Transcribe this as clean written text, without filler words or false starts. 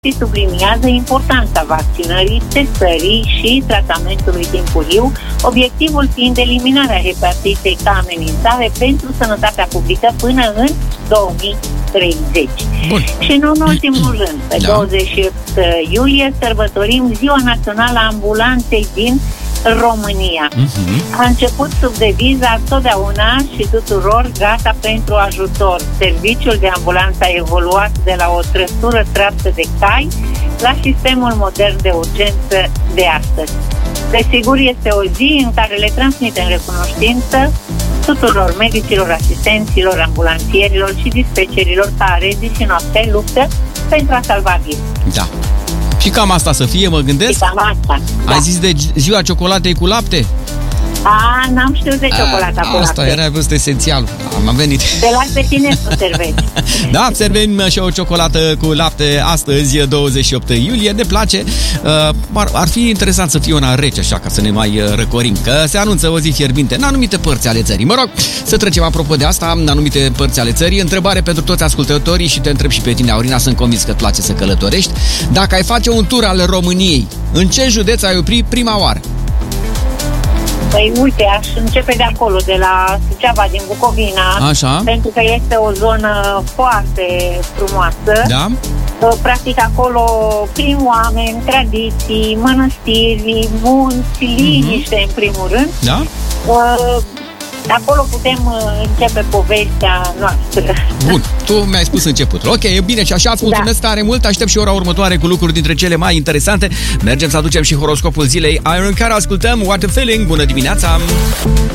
și subliniază importanța vaccinării, testării și tratamentului timpuriu, obiectivul fiind eliminarea hepatitei ca amenințare pentru sănătatea publică până în 2030. Bun. Și nu în ultimul rând, pe 28 iulie sărbătorim Ziua Națională a Ambulanței din România. A început sub deviza totdeauna și tuturor gata pentru ajutor. Serviciul de ambulanță a evoluat de la o trăsură treaptă de cai la sistemul modern de urgență de astăzi. Desigur, este o zi în care le transmitem recunoștință tuturor medicilor, asistenților, ambulanțierilor și dispecerilor care zi și noapte luptă pentru a salva vieți. Da. Și cam asta să fie, mă gândesc. Cam asta. Ai zis de ziua ciocolatei cu lapte? N-am știut de ciocolata cu asta lapte. era esențial. Am venit. De lapte tine să servești. Da, servim și o ciocolată cu lapte astăzi, 28 iulie. Ne place. Ar fi interesant să fie una rece, așa, ca să ne mai răcorim. Că se anunță o zi fierbinte în anumite părți ale țării. Mă rog, să trecem apropo de asta, în anumite părți ale țării. Întrebare pentru toți ascultătorii și te întreb și pe tine, Aurina, sunt convins că îți place să călătorești. Dacă ai face un tur al României, în ce județ ai opri prima oară? Păi uite, aș începe de acolo, de la Suceava, din Bucovina. Așa. Pentru că este o zonă foarte frumoasă. Da. Practic acolo prin oameni, tradiții, mănăstiri, munți, liniște în primul rând. Da. Acolo putem începe povestea noastră. Bun, tu mi-ai spus începutul. Ok, e bine și așa, îți mulțumesc tare mult. Aștept și ora următoare cu lucruri dintre cele mai interesante. Mergem să aducem și horoscopul zilei, în care ascultăm What a Feeling. Bună dimineața!